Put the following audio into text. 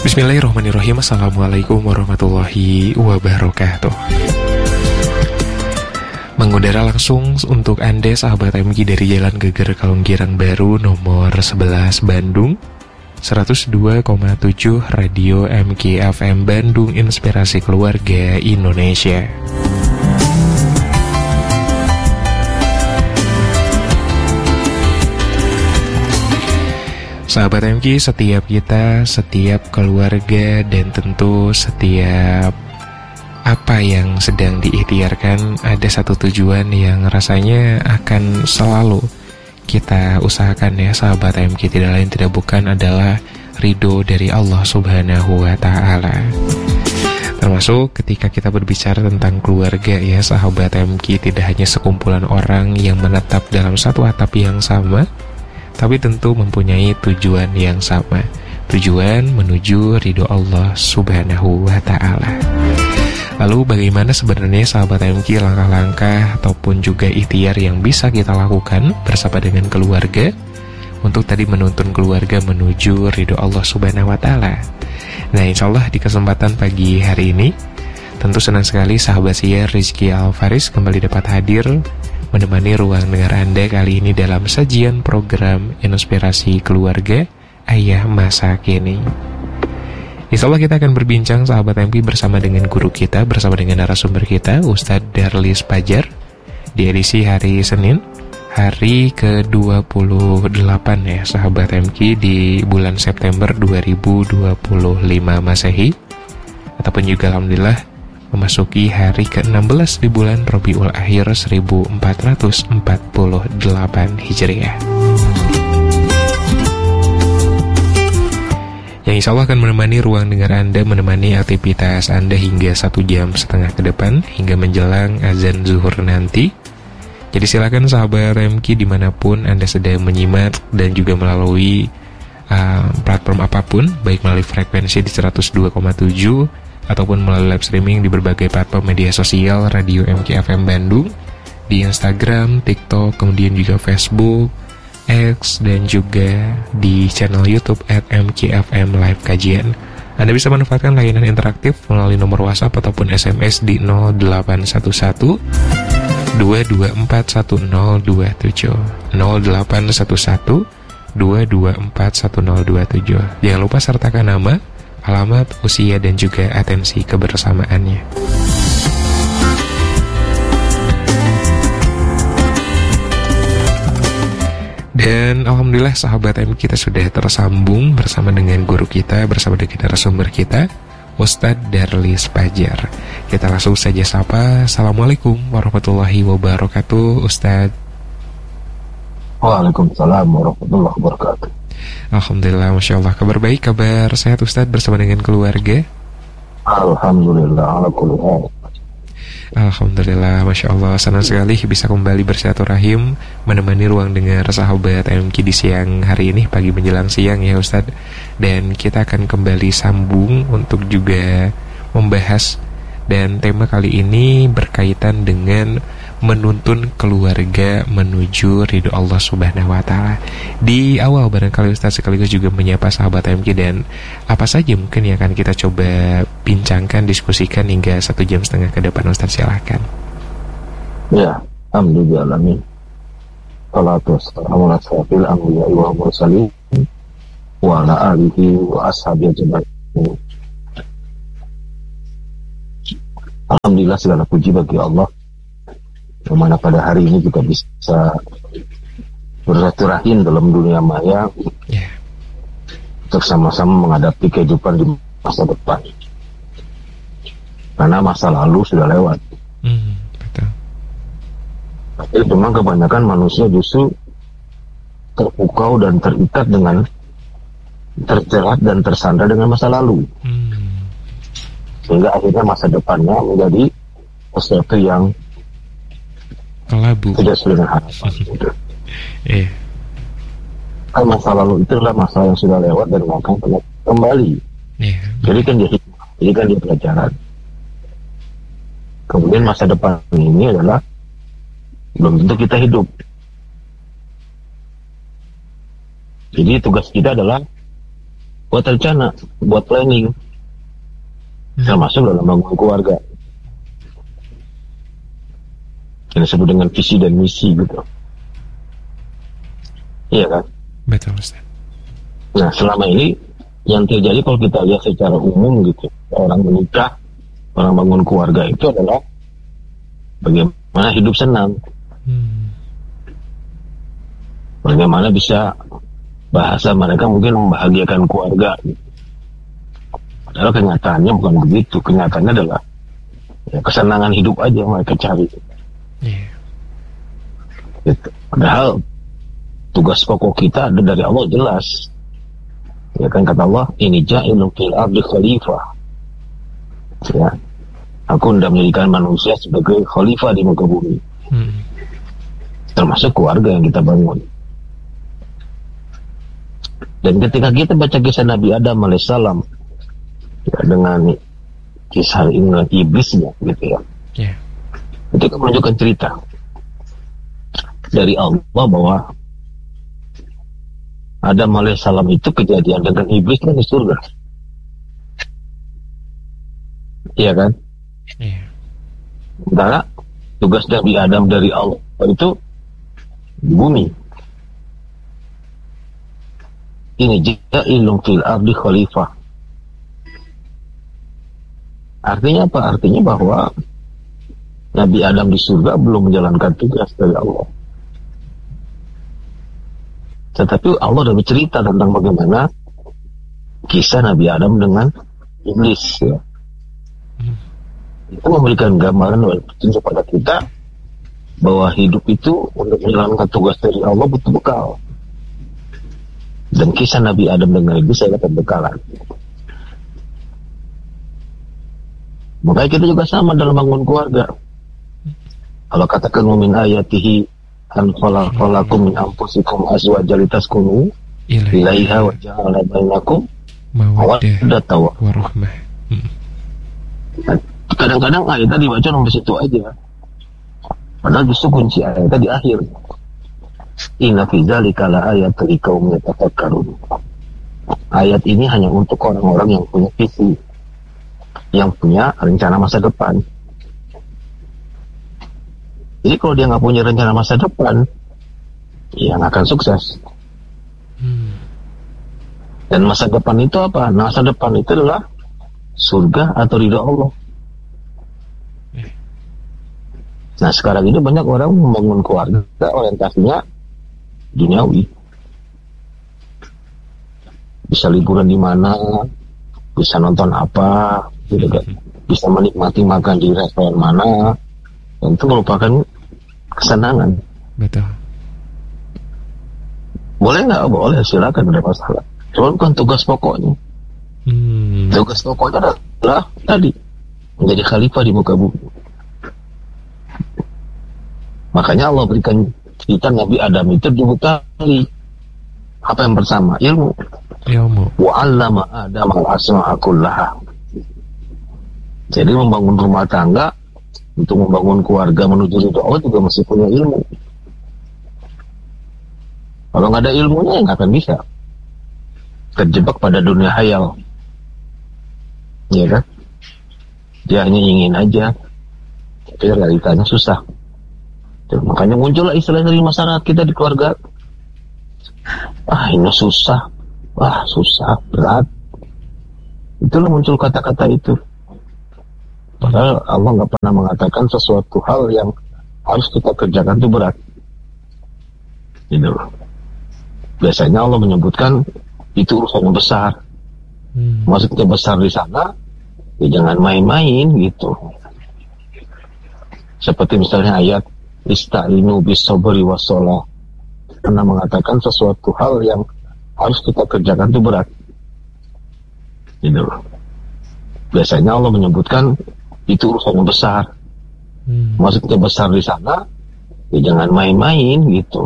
Bismillahirrahmanirrahim. Assalamualaikum warahmatullahi wabarakatuh. Mengudara langsung untuk Anda sahabat MG dari Jalan Geger Kalunggirang Baru nomor 11 Bandung, 102,7 Radio MG FM Bandung, Inspirasi Keluarga Indonesia. Sahabat MG, setiap kita, setiap keluarga, dan tentu setiap apa yang sedang diikhtiarkan, ada satu tujuan yang rasanya akan selalu kita usahakan ya sahabat MG. Tidak lain tidak bukan adalah ridho dari Allah Subhanahu wa Ta'ala. Termasuk ketika kita berbicara tentang keluarga ya sahabat MG, tidak hanya sekumpulan orang yang menetap dalam satu atap yang sama, tapi tentu mempunyai tujuan yang sama. Tujuan menuju ridho Allah Subhanahu wa Ta'ala. Lalu bagaimana sebenarnya sahabat MG langkah-langkah ataupun juga ikhtiar yang bisa kita lakukan bersama dengan keluarga untuk tadi menuntun keluarga menuju ridho Allah Subhanahu wa Ta'ala? Nah, insyaallah di kesempatan pagi hari ini tentu senang sekali sahabat saya Rizky Alfaris kembali dapat hadir menemani ruang dengar Anda kali ini dalam sajian program Inspirasi Keluarga Ayah Masa Kini. Insyaallah kita akan berbincang sahabat MP bersama dengan guru kita, bersama dengan narasumber kita Ustadz Darlis Pajar di edisi hari Senin, hari ke-28 ya sahabat MK di bulan September 2025 Masehi, ataupun juga alhamdulillah memasuki hari ke-16 di bulan Rabiul Akhir 1448 Hijriah. Yang insya Allah akan menemani ruang dengar Anda, menemani aktivitas Anda hingga 1 jam setengah ke depan, hingga menjelang azan zuhur nanti. Jadi silakan sahabat RMK dimanapun Anda sedang menyimak dan juga melalui platform apapun, baik melalui frekuensi di 102,7 ataupun melalui live streaming di berbagai platform media sosial Radio MKFM Bandung, di Instagram, TikTok, kemudian juga Facebook, X, dan juga di channel YouTube @MKFM Live Kajian. Anda bisa manfaatkan layanan interaktif melalui nomor WhatsApp ataupun SMS di 0811 224 1027 0811 224 1027. Jangan lupa sertakan nama, alamat, usia, dan juga atensi kebersamaannya. Dan alhamdulillah sahabat M, kita sudah tersambung bersama dengan guru kita, bersama dengan narasumber kita Ustadz Darlis Pajar. Kita langsung saja sapa. Assalamualaikum warahmatullahi wabarakatuh Ustadz. Waalaikumsalam warahmatullahi wabarakatuh. Alhamdulillah, Masya Allah. Kabar baik, kabar sehat Ustadz bersama dengan keluarga? Alhamdulillah, ala kulli hal. Alhamdulillah, Masya Allah. Senang sekali bisa kembali bersilaturahim, menemani ruang dengar sahabat MK di siang hari ini, pagi menjelang siang ya Ustadz. Dan kita akan kembali sambung untuk juga membahas, dan tema kali ini berkaitan dengan menuntun keluarga menuju ridho Allah Subhanahu wa Ta'ala. Di awal barangkali Ustaz sekaligus juga menyapa sahabat MK, dan apa saja mungkin yang akan kita coba bincangkan, diskusikan hingga 1 jam setengah ke depan Ustaz, silahkan. Ya, alhamdulillah amin. Salatu wassalamu ala asyrafil anbiya'i wal mursalin wa ala alihi wa ashabihi ajma'in. Alhamdulillah, segala puji bagi Allah, yang mana pada hari ini kita bisa bersilaturahim dalam dunia maya, untuk sama-sama menghadapi kehidupan di masa depan. Karena masa lalu sudah lewat. Betul. Tapi memang kebanyakan manusia justru terpukau dan terikat dengan, terjerat dan tersandar dengan masa lalu. Sehingga akhirnya masa depannya menjadi sesuatu yang kelabu, tidak sesuai dengan harapan. Kan masa lalu itu adalah masa yang sudah lewat dan akan kembali. Jadi kan dia hikmah, jadi kan dia pelajaran. Kemudian masa depan ini adalah belum tentu kita hidup. Jadi tugas kita adalah buat rencana, buat planning, termasuk dalam bangun keluarga. Yang disebut dengan visi dan misi gitu. Iya kan? Betul, Ustaz. Nah, selama ini yang terjadi kalau kita lihat secara umum gitu, orang menikah, orang bangun keluarga itu adalah bagaimana hidup senang. Bagaimana bisa, bahasa mereka mungkin membahagiakan keluarga gitu. Padahal kenyataannya bukan begitu. Kenyataannya adalah ya, kesenangan hidup aja mereka cari. Gitu. Padahal tugas pokok kita ada dari Allah jelas. Ya kan, kata Allah, ini ja'ilun fil ardi khalifah. Ya, aku hendak menjadikan manusia sebagai khalifah di muka bumi. Termasuk keluarga yang kita bangun. Dan ketika kita baca kisah Nabi Adam alaihissalam, ya, dengan kisah dengan iblisnya gitu ya, itu kan menunjukkan cerita dari Allah bahwa Adam alaihissalam itu kejadian dengan iblis kan di surga. Iya kan? Sementara tugas Nabi Adam dari Allah itu di bumi. Ini ja'ilun fil ardi khalifah. Artinya apa? Artinya bahwa Nabi Adam di surga belum menjalankan tugas dari Allah. Tetapi Allah sudah bercerita tentang bagaimana kisah Nabi Adam dengan iblis. Ya. Itu memberikan gambaran dan petunjuk kepada kita bahwa hidup itu untuk menjalankan tugas dari Allah butuh bekal. Dan kisah Nabi Adam dengan iblis adalah pembekalan. Makanya kita juga sama dalam bangun keluarga. Allah katakan min ayatihi an khalaqakum min anfusikum azwajan litaskunu ilaiha wa ja'ala bainakum mawaddatan wa rahmah. Kadang-kadang ayatnya dibaca sampai situ aja. Padahal justru kunci ayatnya di akhir. Inna fi dzalika la ayatin liqaumin yatafakkarun. Ayat ini hanya untuk orang-orang yang punya visi, yang punya rencana masa depan. Jadi kalau dia nggak punya rencana masa depan, ya nggak akan sukses. Dan masa depan itu apa? Masa depan itu adalah surga atau ridha Allah. Nah, sekarang ini banyak orang membangun keluarga orientasinya duniawi. Bisa liburan di mana, bisa nonton apa, gitu kan. Bisa menikmati makan di restoran mana, dan itu merupakan kesenangan. Betul. Boleh nggak? Boleh, silakan, ada masalah. Cuma bukan tugas pokoknya. Tugas pokoknya adalah tadi menjadi khalifah di muka bumi. Makanya Allah berikan cerita Nabi Adam itu dibekali apa yang pertama? Ilmu. Wa 'allama Adam al-asma'a kullaha. Jadi membangun rumah tangga, untuk membangun keluarga menuju ridha Allah juga mesti punya ilmu. Kalau nggak ada ilmunya nggak akan bisa. Terjebak pada dunia hayal. Ya kan? Dia hanya ingin aja, tapi realitanya susah. Dan makanya muncullah istilah dari masyarakat kita di keluarga. Ini susah. Susah, berat. Itulah muncul kata-kata itu. Padahal Allah nggak pernah mengatakan sesuatu hal yang harus kita kerjakan itu berat. Gitu. Biasanya Allah menyebutkan itu urusan yang besar. Maksudnya besar di sana, ya jangan main-main gitu. Seperti misalnya ayat Ista'inu bis-sabri was-shalah. Karena mengatakan sesuatu hal yang harus kita kerjakan itu berat. Gitu. Biasanya Allah menyebutkan itu urusan yang besar. Maksudnya besar di sana, ya jangan main-main gitu.